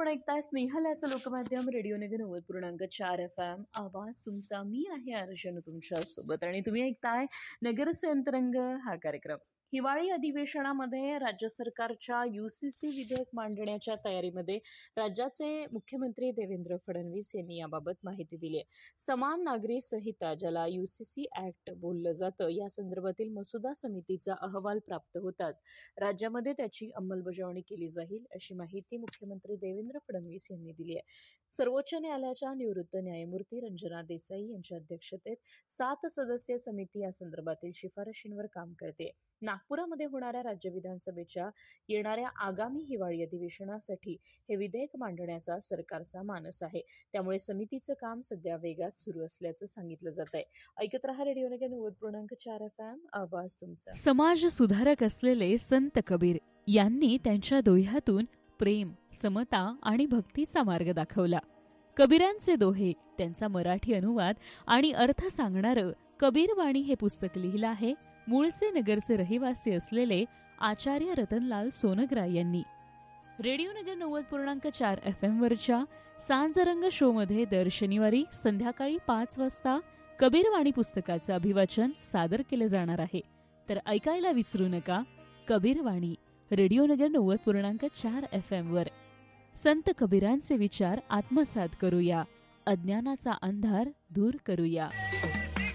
आपण ऐकताय स्नेहलाचं लोकमाध्यम रेडिओ नगर 90.4 FM. आवाज तुमचा. मी आहे अर्जुन तुमच्या सोबत आणि तुम्ही ऐकताय नगरचे अंतरंग हा कार्यक्रम. हिवाळी अधिवेशनामध्ये राज्य सरकारच्या UCC विधेयक मांडण्याच्या तयारीमध्ये राज्याचे मुख्यमंत्री देवेंद्र फडणवीस यांनी याबाबत माहिती दिली आहे. समान नागरी संहिता, ज्याला UCC ऍक्ट बोललं जातं, या संदर्भातील मसुदा समितीचा अहवाल प्राप्त होताच राज्यामध्ये त्याची अंमलबजावणी केली जाईल, अशी माहिती मुख्यमंत्री देवेंद्र फडणवीस यांनी दिली आहे. सर्वोच्च न्यायालयाच्या निवृत्त न्यायमूर्ती रंजना देसाई यांच्या अध्यक्षतेत 7 सदस्यीय समिती या संदर्भातील शिफारशींवर काम करते. नागपुरामध्ये होणाऱ्या राज्य विधानसभेच्या येणाऱ्या आगामी हिवाळी अधिवेशनासाठी हे विधेयक मांडण्याचा सरकारचा मानस आहे. त्यामुळे समितीचं काम सध्या वेगात सुरू असल्याचं सांगितलं जात आहे. ऐकत रहा रेडिओ नगर 90.4 FM. आवाज तुमचा. समाज सुधारक असलेले संत कबीर यांनी त्यांच्या दोह्यातून प्रेम, समता आणि भक्तीचा मार्ग दाखवला. कबीरांचे दोहे, त्यांचा मराठी अनुवाद आणि अर्थ सांगणारं कबीरवाणी हे पुस्तक लिहिलं आहे मूळचे नगरचे रहिवासी असलेले आचार्य रतनलाल सोनग्रा यांनी. रेडिओ नगर 90.4 FM वरच्या सांजरंग शो मध्ये दर शनिवारी संध्याकाळी 5 वाजता कबीरवाणी पुस्तकाचं अभिवाचन सादर केलं जाणार आहे. तर ऐकायला विसरू नका कबीरवाणी रेडिओ नगर 90.4 FM वर. संत कबीरांचे विचार आत्मसात करूया, अज्ञानाचा अंधार दूर करूया.